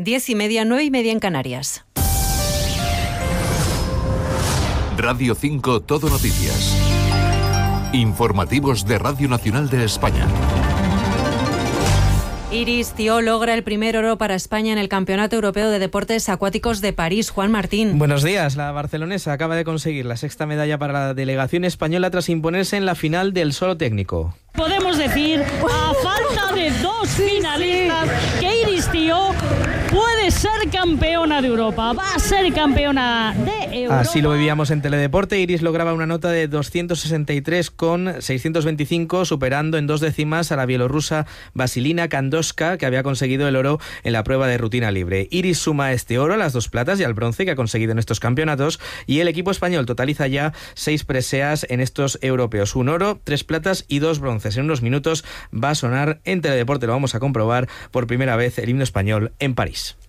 10:30, 9:30 en Canarias. Radio 5 Todo Noticias. Informativos de Radio Nacional de España. Iris Thió logra el primer oro para España en el Campeonato Europeo de Deportes Acuáticos de París. Juan Martín. Buenos días. La barcelonesa acaba de conseguir la sexta medalla para la delegación española tras imponerse en la final del solo técnico. Podemos decir, a falta de 2 finalistas, que Iris Thió puede ser campeona de Europa, va a ser campeona de Europa. Así lo vivíamos en Teledeporte. Iris lograba una nota de 263,625, superando en 2 décimas a la bielorrusa Vasilina Kandoska, que había conseguido el oro en la prueba de rutina libre. Iris suma este oro a las 2 platas y al bronce que ha conseguido en estos campeonatos, y el equipo español totaliza ya 6 preseas en estos europeos: 1 oro, 3 platas y 2 bronces. En unos minutos va a sonar en Teledeporte, lo vamos a comprobar por primera vez, el himno español en París.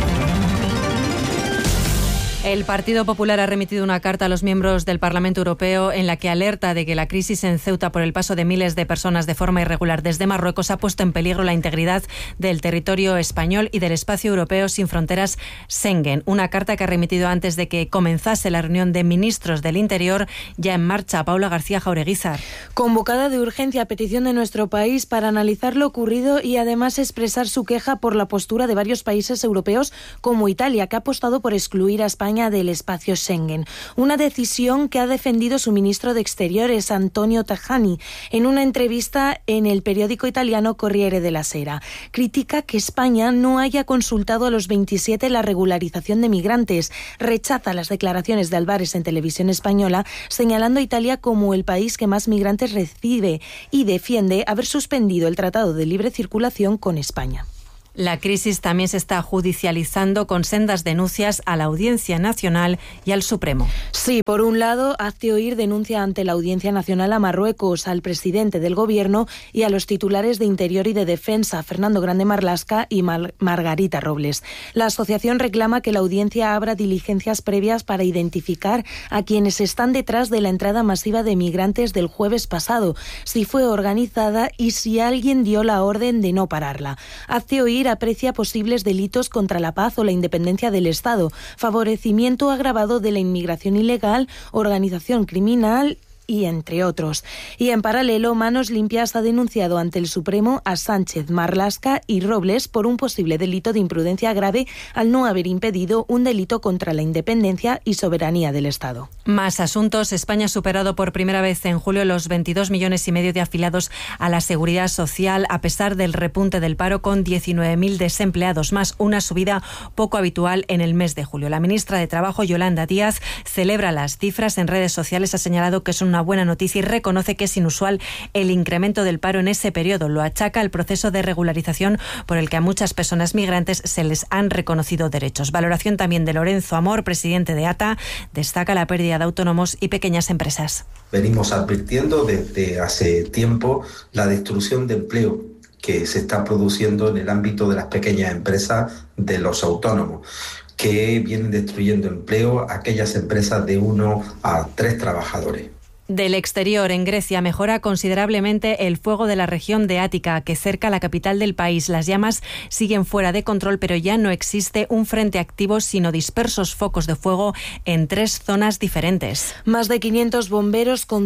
El Partido Popular ha remitido una carta a los miembros del Parlamento Europeo en la que alerta de que la crisis en Ceuta por el paso de miles de personas de forma irregular desde Marruecos ha puesto en peligro la integridad del territorio español y del espacio europeo sin fronteras Schengen. Una carta que ha remitido antes de que comenzase la reunión de ministros del Interior ya en marcha. Paula García Jaureguizar. Convocada de urgencia a petición de nuestro país para analizar lo ocurrido y además expresar su queja por la postura de varios países europeos como Italia, que ha apostado por excluir a España del espacio Schengen. Una decisión que ha defendido su ministro de Exteriores, Antonio Tajani, en una entrevista en el periódico italiano Corriere della Sera. Critica que España no haya consultado a los 27 la regularización de migrantes. Rechaza las declaraciones de Álvarez en televisión española, señalando a Italia como el país que más migrantes recibe, y defiende haber suspendido el Tratado de Libre Circulación con España. La crisis también se está judicializando con sendas denuncias a la Audiencia Nacional y al Supremo. Sí, por un lado, Hazte Oír denuncia ante la Audiencia Nacional a Marruecos, al presidente del Gobierno y a los titulares de Interior y de Defensa, Fernando Grande Marlaska y Margarita Robles. La asociación reclama que la audiencia abra diligencias previas para identificar a quienes están detrás de la entrada masiva de migrantes del jueves pasado, si fue organizada y si alguien dio la orden de no pararla. Hazte Oír aprecia posibles delitos contra la paz o la independencia del Estado, favorecimiento agravado de la inmigración ilegal, organización criminal y entre otros. Y en paralelo, Manos Limpias ha denunciado ante el Supremo a Sánchez, Marlaska y Robles por un posible delito de imprudencia grave al no haber impedido un delito contra la independencia y soberanía del Estado. Más asuntos. España ha superado por primera vez en julio los 22,5 millones de afiliados a la Seguridad Social, a pesar del repunte del paro, con 19.000 desempleados más, una subida poco habitual en el mes de julio. La ministra de Trabajo, Yolanda Díaz, celebra las cifras en redes sociales, ha señalado que es una buena noticia y reconoce que es inusual el incremento del paro en ese periodo. Lo achaca al proceso de regularización por el que a muchas personas migrantes se les han reconocido derechos. Valoración también de Lorenzo Amor, presidente de ATA, destaca la pérdida de autónomos y pequeñas empresas. Venimos advirtiendo desde hace tiempo la destrucción de empleo que se está produciendo en el ámbito de las pequeñas empresas, de los autónomos, que vienen destruyendo empleo a aquellas empresas de 1 a 3 trabajadores. Del exterior, en Grecia, mejora considerablemente el fuego de la región de Ática, que cerca la capital del país. Las llamas siguen fuera de control, pero ya no existe un frente activo, sino dispersos focos de fuego en 3 zonas diferentes. Más de 500 bomberos con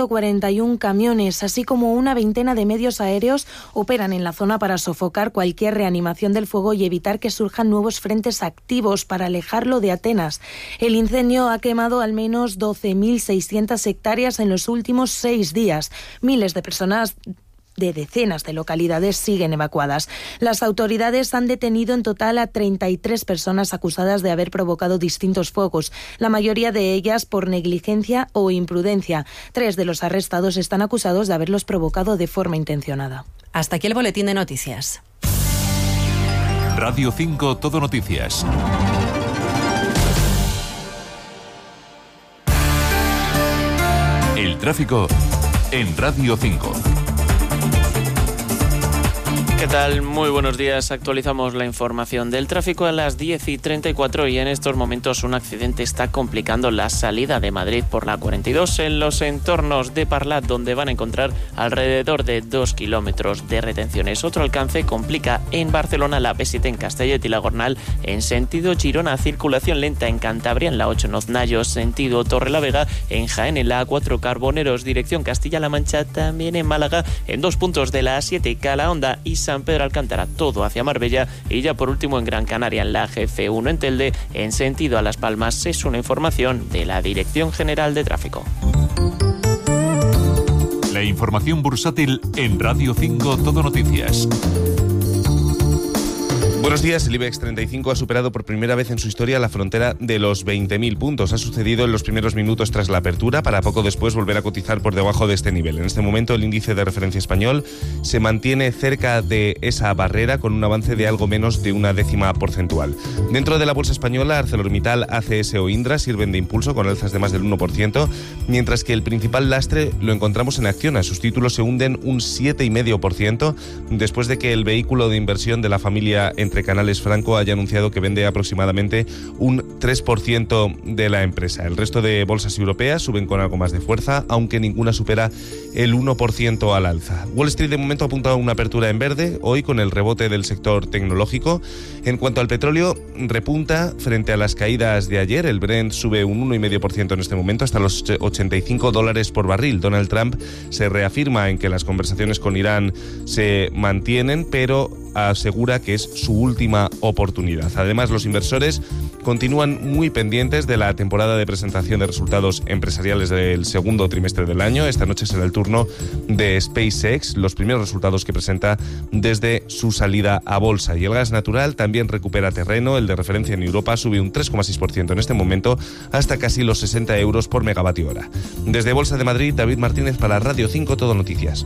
141 camiones, así como una veintena de medios aéreos, operan en la zona para sofocar cualquier reanimación del fuego y evitar que surjan nuevos frentes activos para alejarlo de Atenas. El incendio ha quemado al menos 12.600 hectáreas en los últimos 6 días. Miles de personas de decenas de localidades siguen evacuadas. Las autoridades han detenido en total a 33 personas acusadas de haber provocado distintos fuegos, la mayoría de ellas por negligencia o imprudencia. 3 de los arrestados están acusados de haberlos provocado de forma intencionada. Hasta aquí el boletín de noticias. Radio 5 Todo Noticias. El tráfico en Radio 5. ¿Qué tal? Muy buenos días. Actualizamos la información del tráfico a las 10:34 y en estos momentos un accidente está complicando la salida de Madrid por la 42 en los entornos de Parlat, donde van a encontrar alrededor de 2 kilómetros de retenciones. Otro alcance complica en Barcelona la P7 en Castellet y la Gornal en sentido Girona, circulación lenta en Cantabria en la 8 en Oznallos, sentido Torrelavega, en Jaén en la A4 Carboneros, dirección Castilla-La Mancha, también en Málaga en 2 puntos de la A7 Calahonda y San Pedro Alcántara, todo hacia Marbella, y ya por último en Gran Canaria en la GF1 en Telde en sentido a Las Palmas. Es una información de la Dirección General de Tráfico. La información bursátil en Radio 5 Todo Noticias. Buenos días. El IBEX 35 ha superado por primera vez en su historia la frontera de los 20.000 puntos. Ha sucedido en los primeros minutos tras la apertura, para poco después volver a cotizar por debajo de este nivel. En este momento el índice de referencia español se mantiene cerca de esa barrera con un avance de algo menos de 0,1 porcentual. Dentro de la bolsa española, ArcelorMittal, ACS o Indra sirven de impulso con alzas de más del 1%, mientras que el principal lastre lo encontramos en Acciona. Sus títulos se hunden un 7,5% después de que el vehículo de inversión de la familia Entre Canales Franco haya anunciado que vende aproximadamente un 3% de la empresa. El resto de bolsas europeas suben con algo más de fuerza, aunque ninguna supera el 1% al alza. Wall Street de momento apunta a una apertura en verde, hoy con el rebote del sector tecnológico. En cuanto al petróleo, repunta frente a las caídas de ayer. El Brent sube un 1,5% en este momento, hasta los $85 por barril. Donald Trump se reafirma en que las conversaciones con Irán se mantienen, pero asegura que es su última oportunidad. Además, los inversores continúan muy pendientes de la temporada de presentación de resultados empresariales del segundo trimestre del año. Esta noche será el turno de SpaceX, los primeros resultados que presenta desde su salida a bolsa. Y el gas natural también recupera terreno. El de referencia en Europa sube un 3,6% en este momento, hasta casi los 60 euros por megavatio hora. Desde Bolsa de Madrid, David Martínez para Radio 5 Todo Noticias.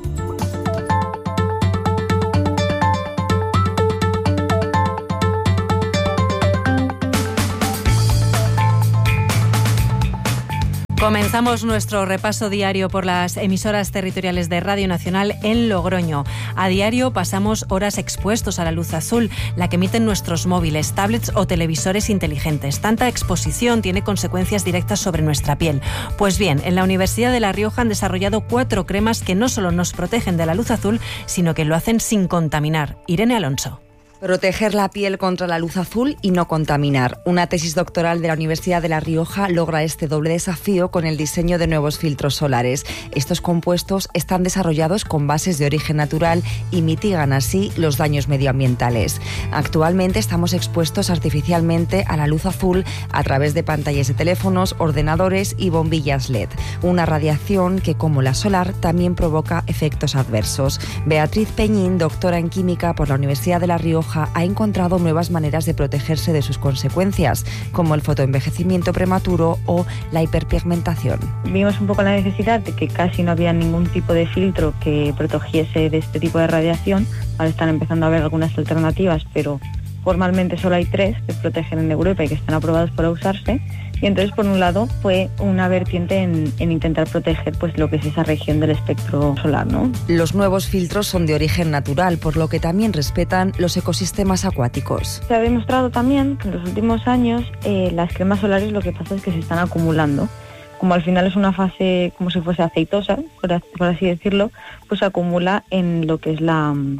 Comenzamos nuestro repaso diario por las emisoras territoriales de Radio Nacional en Logroño. A diario pasamos horas expuestos a la luz azul, la que emiten nuestros móviles, tablets o televisores inteligentes. Tanta exposición tiene consecuencias directas sobre nuestra piel. Pues bien, en la Universidad de La Rioja han desarrollado 4 cremas que no solo nos protegen de la luz azul, sino que lo hacen sin contaminar. Irene Alonso. Proteger la piel contra la luz azul y no contaminar. Una tesis doctoral de la Universidad de La Rioja logra este doble desafío con el diseño de nuevos filtros solares. Estos compuestos están desarrollados con bases de origen natural y mitigan así los daños medioambientales. Actualmente estamos expuestos artificialmente a la luz azul a través de pantallas de teléfonos, ordenadores y bombillas LED. Una radiación que, como la solar, también provoca efectos adversos. Beatriz Peñín, doctora en química por la Universidad de La Rioja, ha encontrado nuevas maneras de protegerse de sus consecuencias, como el fotoenvejecimiento prematuro o la hiperpigmentación. Vimos un poco la necesidad de que casi no había ningún tipo de filtro que protegiese de este tipo de radiación. Ahora están empezando a haber algunas alternativas, pero formalmente solo hay 3 que protegen en Europa y que están aprobados para usarse. Y entonces, por un lado, fue una vertiente en intentar proteger pues lo que es esa región del espectro solar, ¿no? Los nuevos filtros son de origen natural, por lo que también respetan los ecosistemas acuáticos. Se ha demostrado también que en los últimos años las cremas solares lo que pasa es que se están acumulando. Como al final es una fase como si fuese aceitosa, por así decirlo, pues se acumula en lo que es en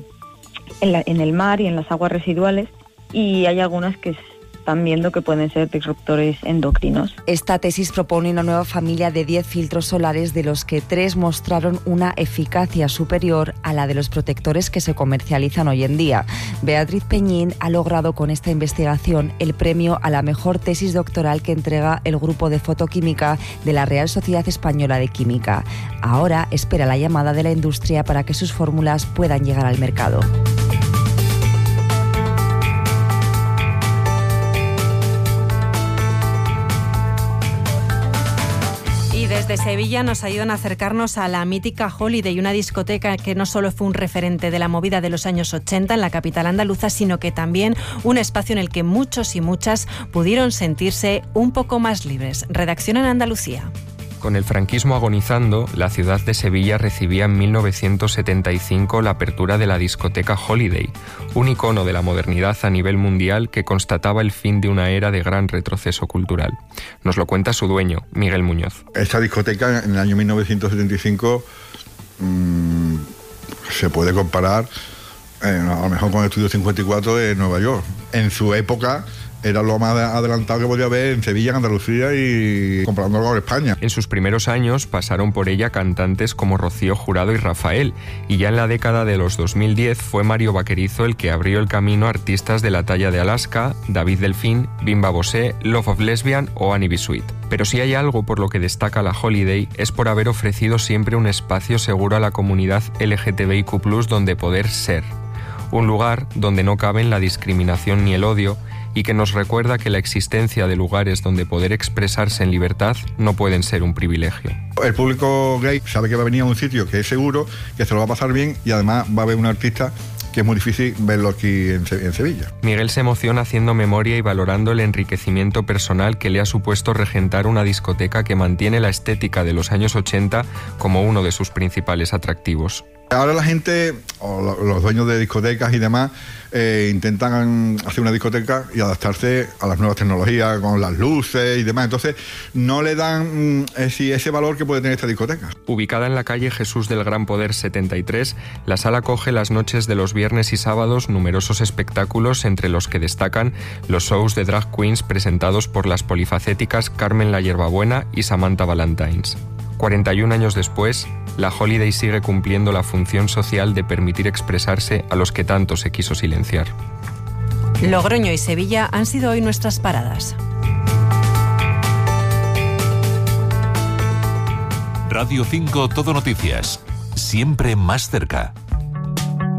el mar y en las aguas residuales, y hay algunas que están viendo que pueden ser disruptores endocrinos. Esta tesis propone una nueva familia de 10 filtros solares, de los que 3 mostraron una eficacia superior a la de los protectores que se comercializan hoy en día. Beatriz Peñín ha logrado con esta investigación el premio a la mejor tesis doctoral que entrega el Grupo de Fotoquímica de la Real Sociedad Española de Química. Ahora espera la llamada de la industria para que sus fórmulas puedan llegar al mercado. Desde Sevilla nos ayudan a acercarnos a la mítica Holiday, una discoteca que no solo fue un referente de la movida de los años 80 en la capital andaluza, sino que también un espacio en el que muchos y muchas pudieron sentirse un poco más libres. Redacción en Andalucía. Con el franquismo agonizando, la ciudad de Sevilla recibía en 1975 la apertura de la discoteca Holiday, un icono de la modernidad a nivel mundial que constataba el fin de una era de gran retroceso cultural. Nos lo cuenta su dueño, Miguel Muñoz. Esta discoteca en el año 1975 se puede comparar a lo mejor con el Estudio 54 de Nueva York. En su época era lo más adelantado que podía haber en Sevilla, en Andalucía y comparándolo con España. En sus primeros años pasaron por ella cantantes como Rocío Jurado y Rafael, y ya en la década de los 2010 fue Mario Vaquerizo el que abrió el camino a artistas de la talla de Alaska, David Delfín, Bimba Bosé, Love of Lesbian o Annie B. Sweet. Pero si hay algo por lo que destaca la Holiday es por haber ofrecido siempre un espacio seguro a la comunidad LGTBIQ+, donde poder ser. Un lugar donde no caben la discriminación ni el odio, y que nos recuerda que la existencia de lugares donde poder expresarse en libertad no pueden ser un privilegio. El público gay sabe que va a venir a un sitio que es seguro, que se lo va a pasar bien y además va a haber un artista que es muy difícil verlo aquí en Sevilla. Miguel se emociona haciendo memoria y valorando el enriquecimiento personal que le ha supuesto regentar una discoteca que mantiene la estética de los años 80 como uno de sus principales atractivos. Ahora la gente, o los dueños de discotecas y demás, intentan hacer una discoteca y adaptarse a las nuevas tecnologías, con las luces y demás. Entonces, no le dan ese valor que puede tener esta discoteca. Ubicada en la calle Jesús del Gran Poder 73, la sala acoge las noches de los viernes y sábados numerosos espectáculos, entre los que destacan los shows de drag queens presentados por las polifacéticas Carmen la Hierbabuena y Samantha Valentines. 41 años después, la Holiday sigue cumpliendo la función social de permitir expresarse a los que tanto se quiso silenciar. Logroño y Sevilla han sido hoy nuestras paradas. Radio 5 Todo Noticias, siempre más cerca.